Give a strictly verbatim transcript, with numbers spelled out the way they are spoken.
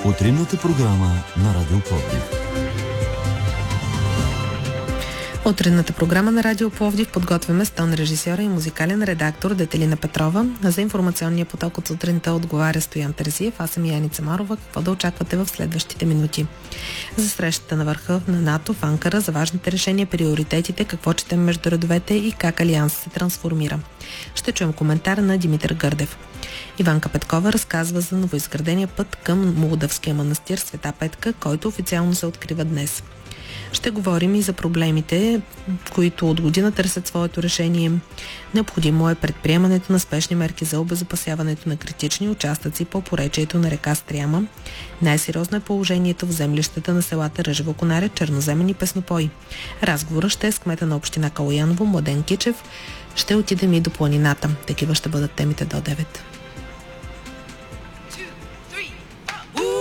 Утринната програма на Радио Пловдив. Утринната програма на Радио Пловдив подготвяме с тон режисьора и музикален редактор Детелина Петрова. За информационния поток от сутринта отговаря Стоян Терзиев. Аз съм Яница Марова. Какво да очаквате в следващите минути? За срещата на върха на НАТО в Анкара, за важните решения, приоритетите, какво четем между редовете и как Алианс се трансформира. Ще чуем коментар на Димитър Гърдев. Иванка Петкова разказва за новоизградения път към Молдавския манастир Света Петка, който официално се открива днес. Ще говорим и за проблемите, които от година търсят своето решение. Необходимо е предприемането на спешни мерки за обезопасяването на критични участъци по поречието на река Стряма. Най-сериозно е положението в землищата на селата Ръжево Конаре, Черноземен и Песнопой. Разговорът ще е с кмета на община Калояново, Младен Кичев. Ще отидем и до планината. Такива ще бъдат темите до девет.